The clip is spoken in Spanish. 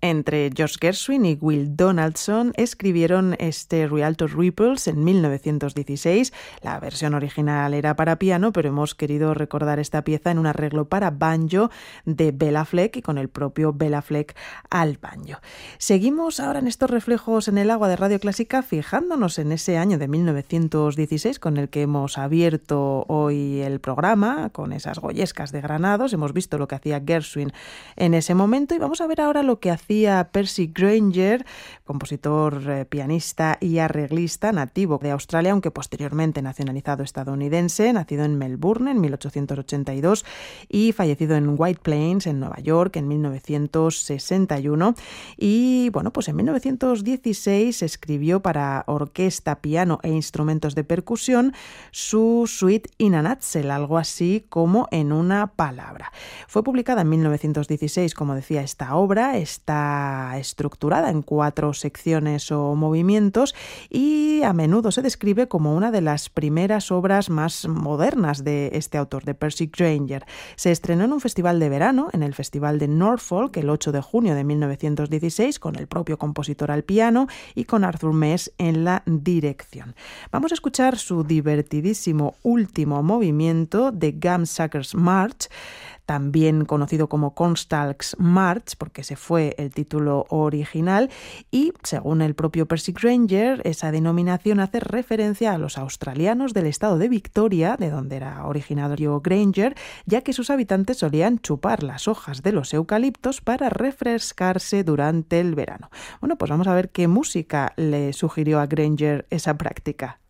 Entre George Gershwin y Will Donaldson escribieron este Rialto Ripples en 1916. La versión original era para piano, pero hemos querido recordar esta pieza en un arreglo para banjo de Bela Fleck y con el propio Bela Fleck al banjo. Seguimos ahora en estos reflejos en el agua de Radio Clásica, fijándonos en ese año de 1916 con el que hemos abierto hoy el programa, con esas goyescas de Granados. Hemos visto lo que hacía Gershwin en ese momento y vamos a ver ahora lo que hacía Percy Grainger, compositor, pianista y arreglista nativo de Australia, aunque posteriormente nacionalizado estadounidense, nacido en Melbourne en 1882 y fallecido en White Plains, en Nueva York, en 1961. Y bueno, pues en 1916 escribió para orquesta, piano e instrumentos de percusión su Suite in a Nutshell, algo así como en una palabra. Fue publicada en 1916, como decía, esta obra está estructurada en 4 secciones o movimientos y a menudo se describe como una de las primeras obras más modernas de este autor, de Percy Grainger. Se estrenó en un festival de verano, en el Festival de Norfolk, el 8 de junio de 1916, con el propio compositor al piano y con Arthur Mess en la dirección. Vamos a escuchar su divertidísimo último movimiento de Gumsuckers March, también conocido como Cornstalk's March, porque ese fue el título original, y según el propio Percy Grainger, esa denominación hace referencia a los australianos del estado de Victoria, de donde era originario Grainger, ya que sus habitantes solían chupar las hojas de los eucaliptos para refrescarse durante el verano. Bueno, pues vamos a ver qué música le sugirió a Grainger esa práctica.